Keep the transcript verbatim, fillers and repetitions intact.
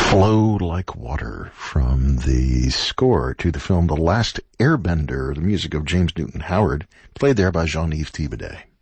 Flow Like Water from the score to the film The Last Airbender, the music of James Newton Howard, played there by Jean-Yves Thibaudet.